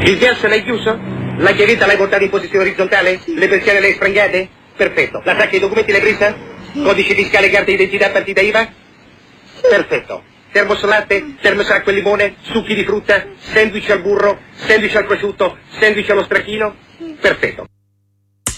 Il gas l'hai chiuso? La chiavetta l'hai portata in posizione orizzontale? Le persiane le hai sprangate? Perfetto. La sacca dei documenti l'hai presa? Codice fiscale, carta d'identità, partita IVA? Perfetto. Termos latte, termos acqua e limone, succhi di frutta, sandwich al burro, sandwich al prosciutto, sandwich allo stracchino? Perfetto.